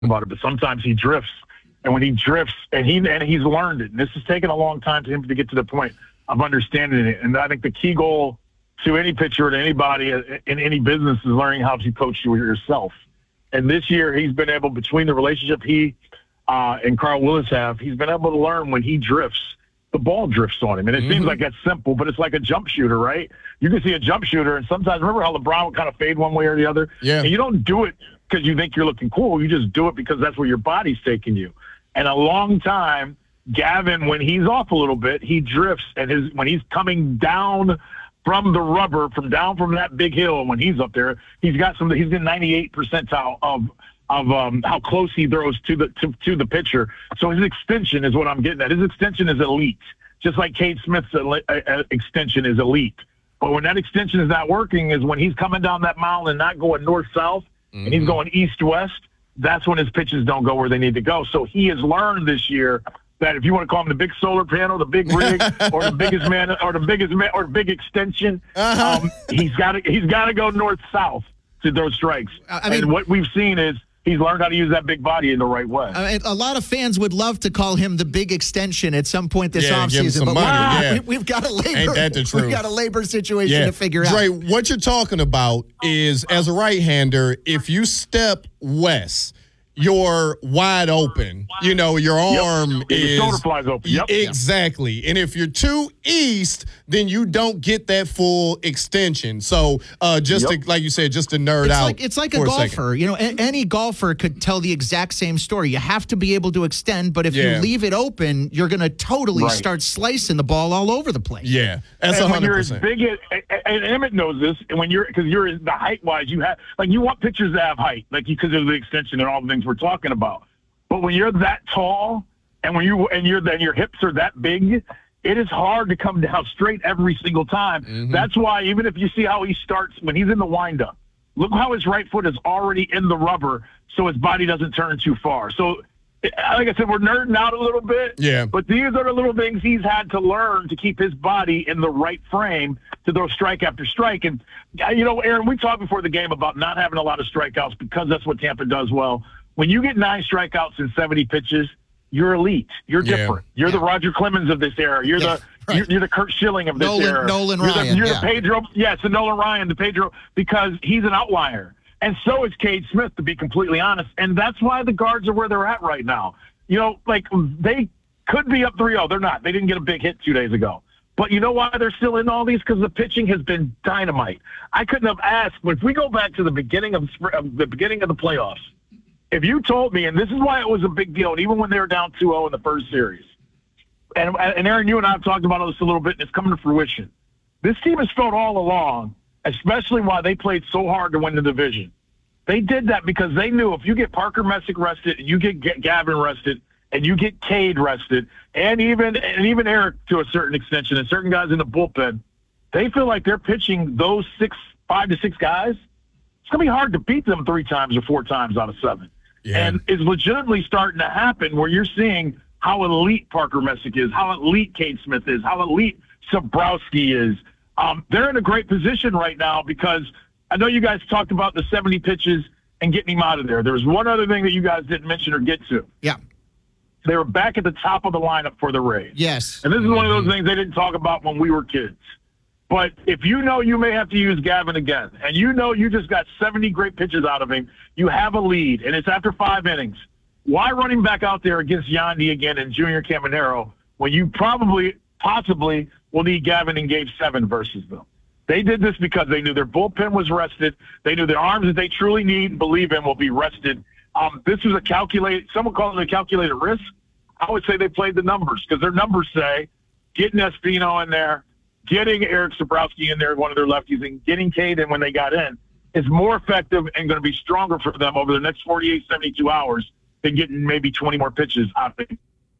about it, but sometimes he drifts. And when he drifts, and he's learned it, and this has taken a long time for him to get to the point of understanding it. And I think the key goal to any pitcher, to anybody in any business, is learning how to coach yourself. And this year, he's been able, between the relationship he and Carl Willis have, he's been able to learn when he drifts, the ball drifts on him. And it seems like that's simple, but it's like a jump shooter, right? You can see a jump shooter, and sometimes, remember how LeBron would kind of fade one way or the other? Yeah. And you don't do it because you think you're looking cool. You just do it because that's where your body's taking you. And a long time, Gavin, when he's off a little bit, he drifts. And when he's coming down from the rubber, from that big hill, when he's up there, he's in 98th percentile of how close he throws to the pitcher. So his extension is what I'm getting at. His extension is elite, just like Cade Smith's extension is elite. But when that extension is not working, is when he's coming down that mound and not going north-south, and he's going east-west. That's when his pitches don't go where they need to go. So he has learned this year that if you want to call him the big solar panel, the big rig, or the biggest man, or the big extension, he's got to go north-south to those strikes. And what we've seen is he's learned how to use that big body in the right way. A lot of fans would love to call him the big extension at some point this offseason, but we've got a labor. Ain't that the truth? We've got a labor situation to figure out. Dre, what you're talking about is, as a right-hander, if you step west, you're wide open. You know, your arm is... Your shoulder flies open. Exactly. And if you're too east, then you don't get that full extension. So to, like you said, just to nerd out. It's like a golfer. You know, any golfer could tell the exact same story. You have to be able to extend, but if you leave it open, you're going to totally start slicing the ball all over the place. Yeah, that's 100%. When you're as big as, and Emmett knows this, and because you're the height-wise, you want pitchers to have height, because of the extension and all the things we're talking about. But when you're that tall, and your hips are that big, it is hard to come down straight every single time. That's why, even if you see how he starts when he's in the windup, look how his right foot is already in the rubber, so his body doesn't turn too far. So, like I said, we're nerding out a little bit. Yeah. But these are the little things he's had to learn to keep his body in the right frame to throw strike after strike. And, Aaron, we talked before the game about not having a lot of strikeouts because that's what Tampa does well. When you get 9 strikeouts in 70 pitches, you're elite. You're different. You're the Roger Clemens of this era. You're you're the Kurt Schilling of this era. Nolan Ryan. You're the Pedro. Yes, the Nolan Ryan, the Pedro, because he's an outlier. And so is Cade Smith, to be completely honest. And that's why the guards are where they're at right now. They could be up 3-0. They're not. They didn't get a big hit 2 days ago. But you know why they're still in all these? Because the pitching has been dynamite. I couldn't have asked, but if we go back to the beginning of the playoffs, if you told me, and this is why it was a big deal, and even when they were down 2-0 in the first series, and Aaron, you and I have talked about this a little bit, and it's coming to fruition. This team has felt all along, especially why they played so hard to win the division. They did that because they knew if you get Parker Messick rested, and you get Gavin rested, and you get Cade rested, and even Eric to a certain extension, and certain guys in the bullpen, they feel like they're pitching those 5 to 6 guys. It's going to be hard to beat them 3 times or 4 times out of 7. Yeah. And it's legitimately starting to happen where you're seeing how elite Parker Messick is, how elite Cade Smith is, how elite Sabrowski is. They're in a great position right now because I know you guys talked about the 70 pitches and getting him out of there. There was one other thing that you guys didn't mention or get to. Yeah. They were back at the top of the lineup for the Rays. Yes. And this is one of those things they didn't talk about when we were kids. But if you know you may have to use Gavin again, and you know you just got 70 great pitches out of him, you have a lead, and it's after 5 innings. Why run him back out there against Yandy again and Junior Caminero when you possibly will need Gavin in Game 7 versus them? They did this because they knew their bullpen was rested. They knew the arms that they truly need and believe in will be rested. This was someone calls it a calculated risk. I would say they played the numbers because their numbers say getting Espino in there, getting Eric Sabrowski in there, one of their lefties, and getting Cade in when they got in is more effective and going to be stronger for them over the next 48, 72 hours than getting maybe 20 more pitches out of it.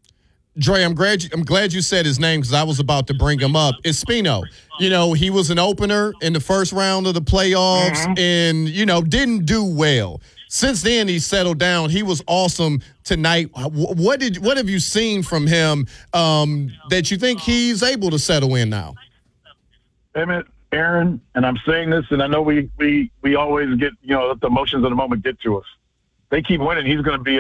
Dre, I'm glad you said his name because I was about to bring him up. Espino, he was an opener in the first round of the playoffs and, didn't do well. Since then, he settled down. He was awesome tonight. What have you seen from him that you think he's able to settle in now? Emmett, Aaron, and I'm saying this, and I know we always get, the emotions of the moment get to us. they keep winning, he's going to be